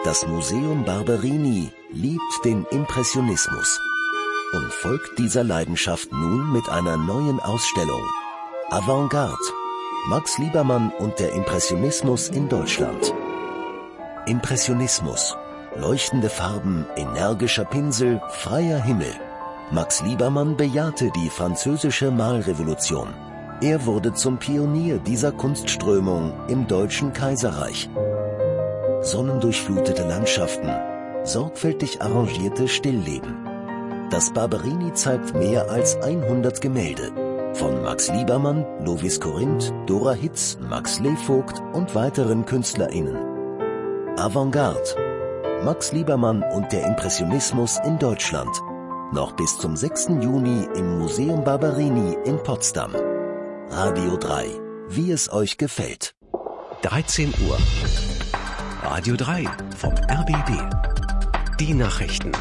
Das Museum Barberini liebt den Impressionismus und folgt dieser Leidenschaft nun mit einer neuen Ausstellung. Avantgarde. Max Liebermann und der Impressionismus in Deutschland. Impressionismus. Leuchtende Farben, energischer Pinsel, freier Himmel. Max Liebermann bejahte die französische Malrevolution. Er wurde zum Pionier dieser Kunstströmung im Deutschen Kaiserreich. Sonnendurchflutete Landschaften, sorgfältig arrangierte Stillleben. Das Barberini zeigt mehr als 100 Gemälde. Von Max Liebermann, Lovis Corinth, Dora Hitz, Max Levogt und weiteren KünstlerInnen. Avantgarde. Max Liebermann und der Impressionismus in Deutschland. Noch bis zum 6. Juni im Museum Barberini in Potsdam. Radio 3. Wie es euch gefällt. 13 Uhr. Radio 3 vom RBB. Die Nachrichten.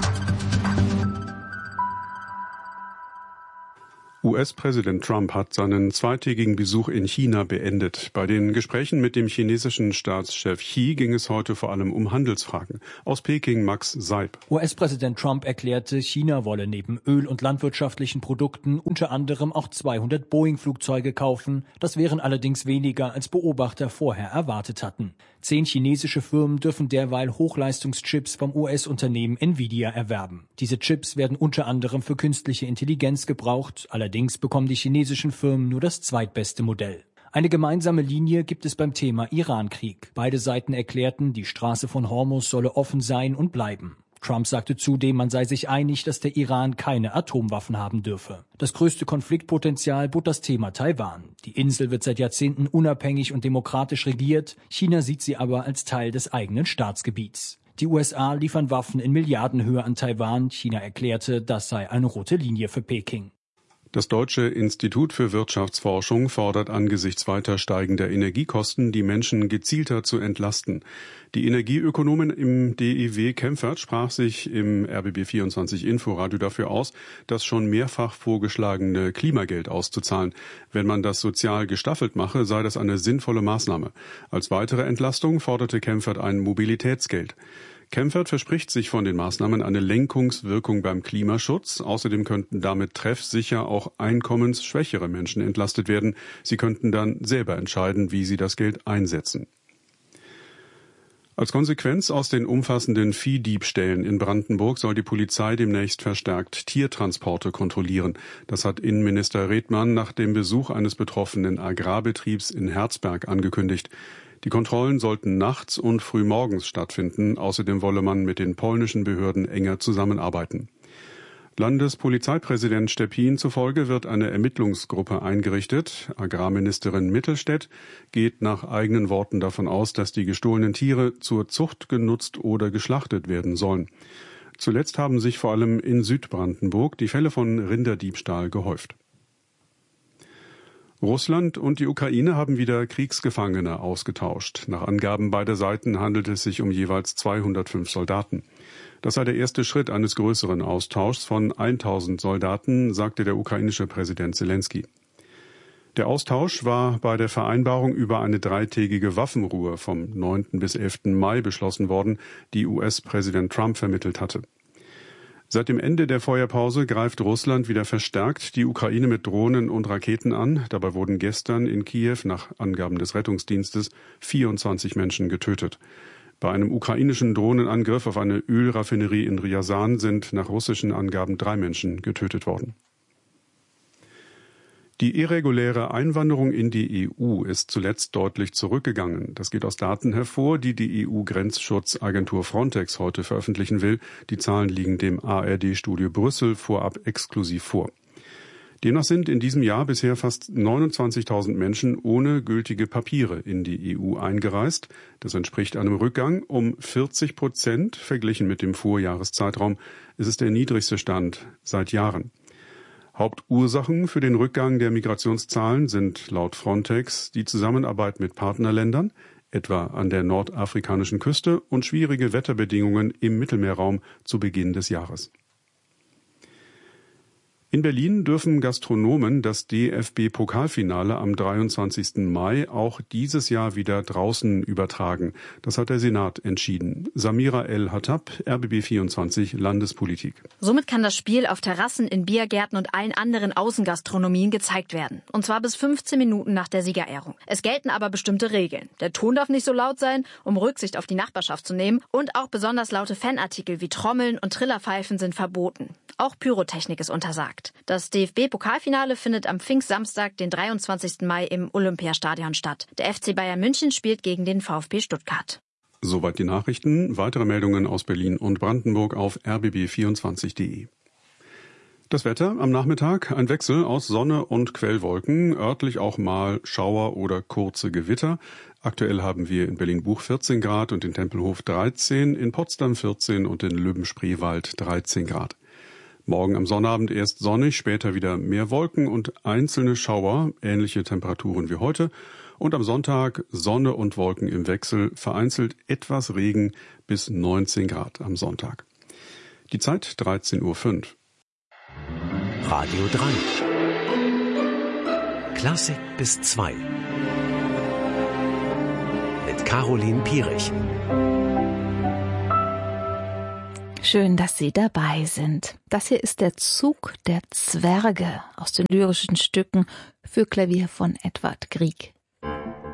US-Präsident Trump hat seinen zweitägigen Besuch in China beendet. Bei den Gesprächen mit dem chinesischen Staatschef Xi ging es heute vor allem um Handelsfragen. Aus Peking Max Seib. US-Präsident Trump erklärte, China wolle neben Öl- und landwirtschaftlichen Produkten unter anderem auch 200 Boeing-Flugzeuge kaufen. Das wären allerdings weniger, als Beobachter vorher erwartet hatten. 10 chinesische Firmen dürfen derweil Hochleistungschips vom US-Unternehmen Nvidia erwerben. Diese Chips werden unter anderem für künstliche Intelligenz gebraucht. Allerdings bekommen die chinesischen Firmen nur das zweitbeste Modell. Eine gemeinsame Linie gibt es beim Thema Iran-Krieg. Beide Seiten erklärten, die Straße von Hormuz solle offen sein und bleiben. Trump sagte zudem, man sei sich einig, dass der Iran keine Atomwaffen haben dürfe. Das größte Konfliktpotenzial bot das Thema Taiwan. Die Insel wird seit Jahrzehnten unabhängig und demokratisch regiert. China sieht sie aber als Teil des eigenen Staatsgebiets. Die USA liefern Waffen in Milliardenhöhe an Taiwan. China erklärte, das sei eine rote Linie für Peking. Das Deutsche Institut für Wirtschaftsforschung fordert angesichts weiter steigender Energiekosten, die Menschen gezielter zu entlasten. Die Energieökonomin im DIW Kempfert sprach sich im RBB24 Inforadio dafür aus, das schon mehrfach vorgeschlagene Klimageld auszuzahlen. Wenn man das sozial gestaffelt mache, sei das eine sinnvolle Maßnahme. Als weitere Entlastung forderte Kempfert ein Mobilitätsgeld. Kempfert verspricht sich von den Maßnahmen eine Lenkungswirkung beim Klimaschutz. Außerdem könnten damit treffsicher auch einkommensschwächere Menschen entlastet werden. Sie könnten dann selber entscheiden, wie sie das Geld einsetzen. Als Konsequenz aus den umfassenden Viehdiebstählen in Brandenburg soll die Polizei demnächst verstärkt Tiertransporte kontrollieren. Das hat Innenminister Redmann nach dem Besuch eines betroffenen Agrarbetriebs in Herzberg angekündigt. Die Kontrollen sollten nachts und frühmorgens stattfinden. Außerdem wolle man mit den polnischen Behörden enger zusammenarbeiten. Landespolizeipräsident Steppin zufolge wird eine Ermittlungsgruppe eingerichtet. Agrarministerin Mittelstädt geht nach eigenen Worten davon aus, dass die gestohlenen Tiere zur Zucht genutzt oder geschlachtet werden sollen. Zuletzt haben sich vor allem in Südbrandenburg die Fälle von Rinderdiebstahl gehäuft. Russland und die Ukraine haben wieder Kriegsgefangene ausgetauscht. Nach Angaben beider Seiten handelt es sich um jeweils 205 Soldaten. Das sei der erste Schritt eines größeren Austauschs von 1000 Soldaten, sagte der ukrainische Präsident Selenskyj. Der Austausch war bei der Vereinbarung über eine 3-tägige Waffenruhe vom 9. bis 11. Mai beschlossen worden, die US-Präsident Trump vermittelt hatte. Seit dem Ende der Feuerpause greift Russland wieder verstärkt die Ukraine mit Drohnen und Raketen an. Dabei wurden gestern in Kiew nach Angaben des Rettungsdienstes 24 Menschen getötet. Bei einem ukrainischen Drohnenangriff auf eine Ölraffinerie in Ryazan sind nach russischen Angaben 3 Menschen getötet worden. Die irreguläre Einwanderung in die EU ist zuletzt deutlich zurückgegangen. Das geht aus Daten hervor, die die EU-Grenzschutzagentur Frontex heute veröffentlichen will. Die Zahlen liegen dem ARD-Studio Brüssel vorab exklusiv vor. Demnach sind in diesem Jahr bisher fast 29.000 Menschen ohne gültige Papiere in die EU eingereist. Das entspricht einem Rückgang um 40% verglichen mit dem Vorjahreszeitraum. Es ist der niedrigste Stand seit Jahren. Hauptursachen für den Rückgang der Migrationszahlen sind laut Frontex die Zusammenarbeit mit Partnerländern, etwa an der nordafrikanischen Küste, und schwierige Wetterbedingungen im Mittelmeerraum zu Beginn des Jahres. In Berlin dürfen Gastronomen das DFB-Pokalfinale am 23. Mai auch dieses Jahr wieder draußen übertragen. Das hat der Senat entschieden. Samira El-Hattab, RBB24 Landespolitik. Somit kann das Spiel auf Terrassen, in Biergärten und allen anderen Außengastronomien gezeigt werden. Und zwar bis 15 Minuten nach der Siegerehrung. Es gelten aber bestimmte Regeln. Der Ton darf nicht so laut sein, um Rücksicht auf die Nachbarschaft zu nehmen. Und auch besonders laute Fanartikel wie Trommeln und Trillerpfeifen sind verboten. Auch Pyrotechnik ist untersagt. Das DFB-Pokalfinale findet am Pfingstsamstag, den 23. Mai im Olympiastadion statt. Der FC Bayern München spielt gegen den VfB Stuttgart. Soweit die Nachrichten. Weitere Meldungen aus Berlin und Brandenburg auf rbb24.de. Das Wetter am Nachmittag, ein Wechsel aus Sonne und Quellwolken, örtlich auch mal Schauer oder kurze Gewitter. Aktuell haben wir in Berlin-Buch 14 Grad und in Tempelhof 13, in Potsdam 14 und in Löben-Spreewald 13 Grad. Morgen am Sonnabend erst sonnig, später wieder mehr Wolken und einzelne Schauer, ähnliche Temperaturen wie heute. Und am Sonntag Sonne und Wolken im Wechsel, vereinzelt etwas Regen bis 19 Grad am Sonntag. Die Zeit 13.05 Uhr. Radio 3. Klassik bis 2. Mit Caroline Pierich. Schön, dass Sie dabei sind. Das hier ist der Zug der Zwerge aus den lyrischen Stücken für Klavier von Edvard Grieg.